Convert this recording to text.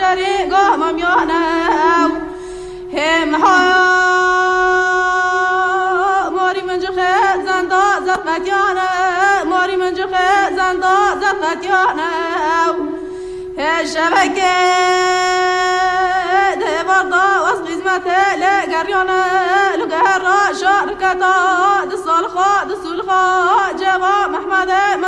داری گام میانه هم ها ماری من جخه زنده زفتیانه ماری من جخه زنده زفتیانه شبکه دبردا وسط قسمته لقريانه لقهر شاركتا دصالخا دصولخا جوا محمد